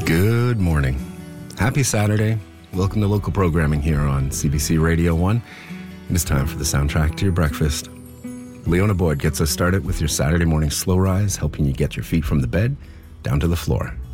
Good morning. Happy Saturday. Welcome to local programming here on CBC Radio 1. It is time for the soundtrack to your breakfast. Leona Boyd gets us started with your Saturday morning slow rise, helping you get your feet from the bed down to the floor.